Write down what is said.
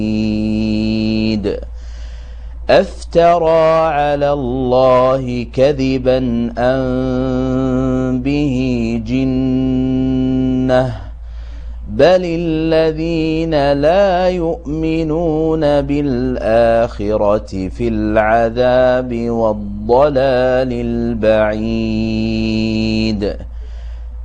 أفترى على الله كذبا أم به جنة بل الذين لا يؤمنون بالآخرة في العذاب والضلال البعيد